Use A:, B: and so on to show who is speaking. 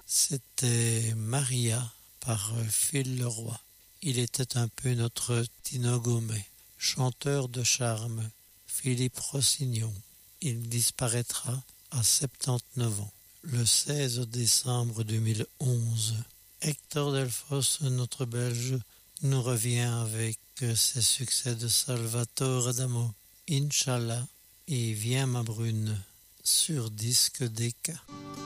A: C'était Maria par Phil Leroy. Il était un peu notre Tino Gomez, chanteur de charme, Philippe Rossignon. Il disparaîtra à 79 ans, le 16 décembre 2011. Hector Delfos, notre Belge, nous revient avec ses succès de Salvatore Adamo, Inch'Allah et Viens ma brune, sur disque DK.